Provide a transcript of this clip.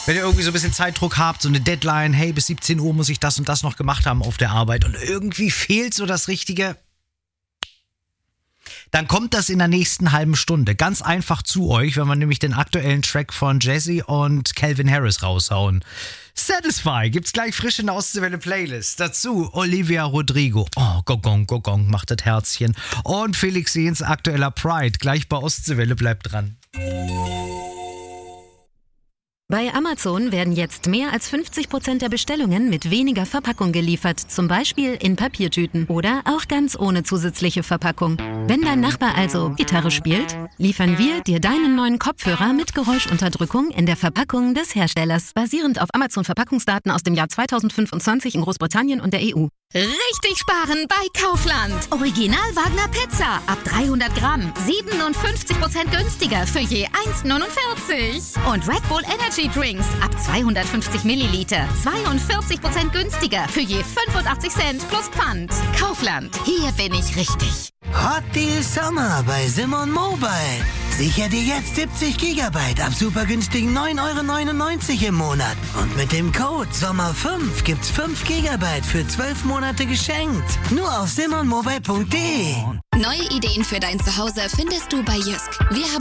Wenn ihr irgendwie so ein bisschen Zeitdruck habt, so eine Deadline, hey, bis 17 Uhr muss ich das und das noch gemacht haben auf der Arbeit und irgendwie fehlt so das Richtige, dann kommt das in der nächsten halben Stunde ganz einfach zu euch, wenn wir nämlich den aktuellen Track von Jazzy und Calvin Harris raushauen. Satisfy gibt's gleich frisch in der Ostseewelle Playlist. Dazu Olivia Rodrigo. Oh, Gogong, Gogong macht das Herzchen. Und Felix Jehns aktueller Pride. Gleich bei Ostseewelle, bleibt dran. Bei Amazon werden jetzt mehr als 50% der Bestellungen mit weniger Verpackung geliefert, zum Beispiel in Papiertüten oder auch ganz ohne zusätzliche Verpackung. Wenn dein Nachbar also Gitarre spielt, liefern wir dir deinen neuen Kopfhörer mit Geräuschunterdrückung in der Verpackung des Herstellers, basierend auf Amazon-Verpackungsdaten aus dem Jahr 2025 in Großbritannien und der EU. Richtig sparen bei Kaufland. Original Wagner Pizza ab 300 Gramm 57% günstiger für je 1,49. Und Red Bull Energy Drinks ab 250 Milliliter 42% günstiger für je 85 Cent plus Pfand. Kaufland, hier bin ich richtig. Hot Deal Sommer bei Simon Mobile. Sicher dir jetzt 70 GB ab super günstigen 9,99 € im Monat. Und mit dem Code SOMMER5 gibt's 5 GB für 12 Monate geschenkt. Nur auf simonmobile.de. Neue Ideen für dein Zuhause findest du bei Jysk. Wir haben